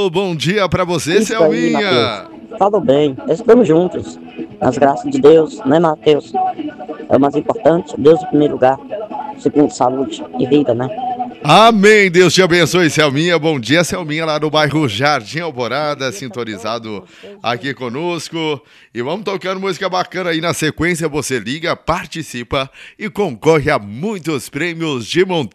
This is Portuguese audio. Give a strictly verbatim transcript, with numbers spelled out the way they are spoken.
Alô, bom dia pra você, Isso aí, Selminha. Matheus. Falou bem. Estamos juntos. Nas graças de Deus, né, Matheus? É o mais importante. Deus em primeiro lugar. Segundo, saúde e vida, né? Amém, Deus te abençoe, Selminha. Bom dia, Selminha, lá no bairro Jardim Alvorada, sintonizado aqui conosco. E vamos tocando música bacana aí na sequência. Você liga, participa e concorre a muitos prêmios de Monteiro.